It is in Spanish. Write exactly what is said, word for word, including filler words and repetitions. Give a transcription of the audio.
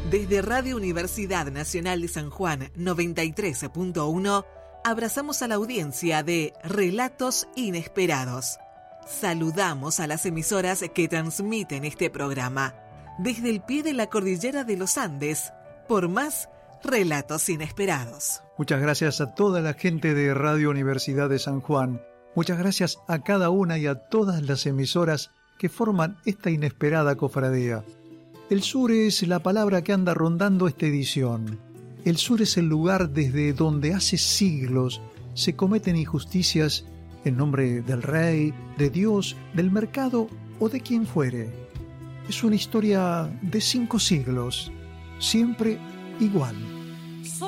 Desde Radio Universidad Nacional de San Juan noventa y tres punto uno, abrazamos a la audiencia de Relatos Inesperados. Saludamos a las emisoras que transmiten este programa. Desde el pie de la cordillera de los Andes, por más Relatos Inesperados. Muchas gracias a toda la gente de Radio Universidad de San Juan. Muchas gracias a cada una y a todas las emisoras que forman esta inesperada cofradía. El sur es la palabra que anda rondando esta edición. El sur es el lugar desde donde hace siglos se cometen injusticias en nombre del rey, de Dios, del mercado o de quien fuere. Es una historia de cinco siglos, siempre igual.